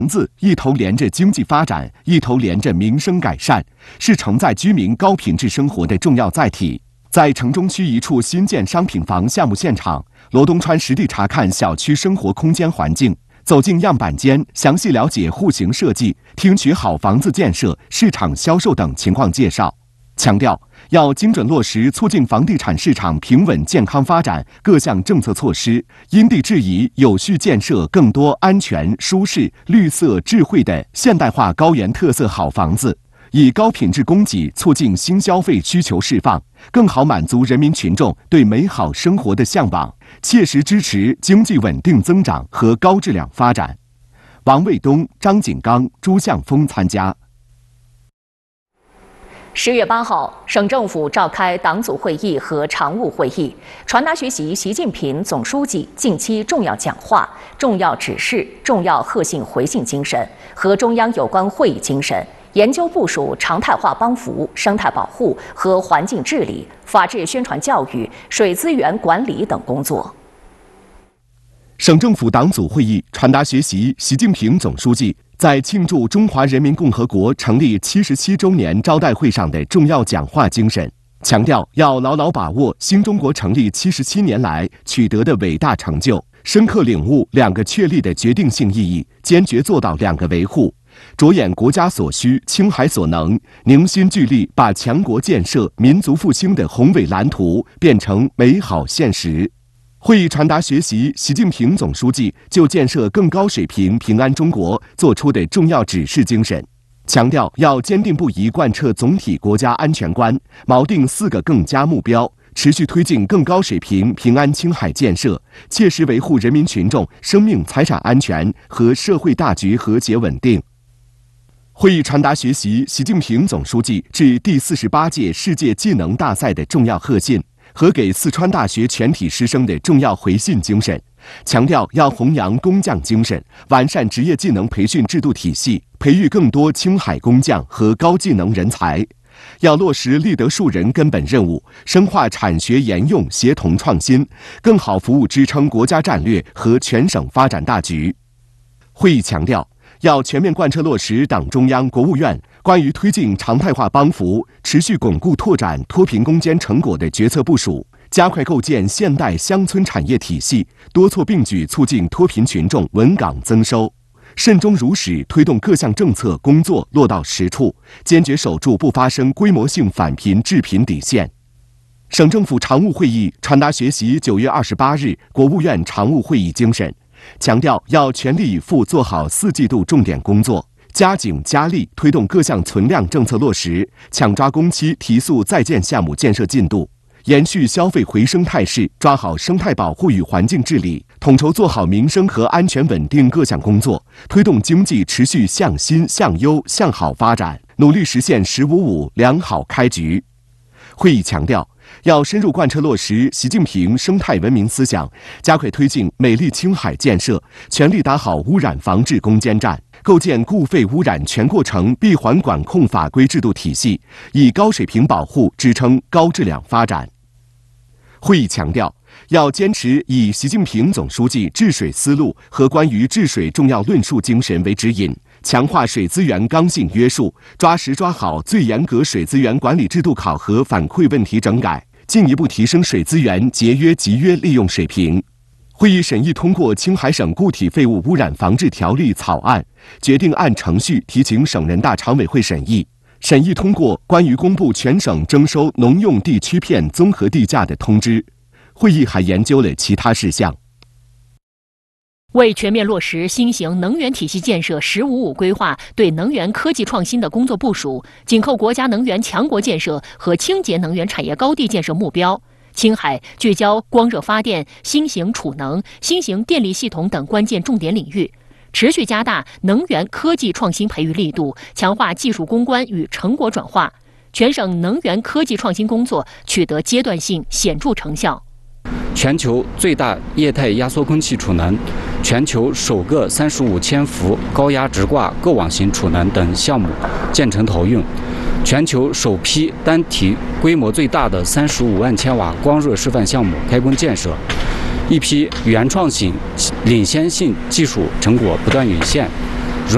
房子一头连着经济发展，一头连着民生改善，是承载居民高品质生活的重要载体。在城中区一处新建商品房项目现场，罗东川实地查看小区生活空间环境，走进样板间，详细了解户型设计，听取好房子建设、市场销售等情况介绍。强调要精准落实促进房地产市场平稳健康发展各项政策措施，因地制宜有序建设更多安全、舒适、绿色、智慧的现代化高原特色好房子，以高品质供给促进新消费需求释放，更好满足人民群众对美好生活的向往，切实支持经济稳定增长和高质量发展。王卫东、张景刚、朱向峰参加。 10月8号，省政府召开党组会议和常务会议，传达学习习近平总书记近期重要讲话、重要指示、重要贺信回信精神和中央有关会议精神，研究部署常态化帮扶、生态保护和环境治理、法治宣传教育、水资源管理等工作。 省政府党组会议传达学习习近平总书记在庆祝中华人民共和国成立77周年招待会上的重要讲话精神，强调要牢牢把握新中国成立77年来取得的伟大成就，深刻领悟2个确立的决定性意义，坚决做到2个维护，着眼国家所需、青海所能，凝心聚力把强国建设、民族复兴的宏伟蓝图变成美好现实。会议传达学习习近平总书记就建设更高水平平安中国作出的重要指示精神，强调要坚定不移贯彻总体国家安全观，锚定4个更加目标，持续推进更高水平平安青海建设，切实维护人民群众生命财产安全和社会大局和谐稳定。会议传达学习习近平总书记致第48届世界技能大赛的重要贺信和给四川大学全体师生的重要回信精神，强调要弘扬工匠精神，完善职业技能培训制度体系，培育更多青海工匠和高技能人才。要落实立德树人根本任务，深化产学研用协同创新，更好服务支撑国家战略和全省发展大局。会议强调，要全面贯彻落实党中央、国务院关于推进常态化帮扶、持续巩固拓展脱贫攻坚成果的决策部署，加快构建现代乡村产业体系，多措并举促进脱贫群众稳岗增收，慎终如始推动各项政策工作落到实处，坚决守住不发生规模性返贫致贫底线。省政府常务会议传达学习9月28日国务院常务会议精神，强调要全力以赴做好4季度重点工作，加紧加力推动各项存量政策落实，抢抓工期提速在建项目建设进度，延续消费回升态势，抓好生态保护与环境治理，统筹做好民生和安全稳定各项工作，推动经济持续向新、向优、向好发展，努力实现“15+5”良好开局。会议强调，要深入贯彻落实习近平生态文明思想，加快推进美丽青海建设，全力打好污染防治攻坚战，构建固废污染全过程闭环管控法规制度体系，以高水平保护支撑高质量发展。会议强调，要坚持以习近平总书记治水思路和关于治水重要论述精神为指引，强化水资源刚性约束，抓实抓好最严格水资源管理制度考核反馈问题整改，进一步提升水资源节约集约利用水平。会议审议通过青海省固体废物污染防治条例草案，决定按程序提请省人大常委会审议。审议通过关于公布全省征收农用地区片综合地价的通知。会议还研究了其他事项。 为全面落实新型能源体系建设“15+5”规划对能源科技创新的工作部署，紧扣国家能源强国建设和清洁能源产业高地建设目标，青海聚焦光热发电、新型储能、新型电力系统等关键重点领域，持续加大能源科技创新培育力度，强化技术攻关与成果转化，全省能源科技创新工作取得阶段性显著成效。 全球最大液态压缩空气储能、全球首个35千伏高压直挂构网型储能等项目建成投用，全球首批单体规模最大的35万千瓦光热示范项目开工建设，一批原创性、领先性技术成果不断涌现。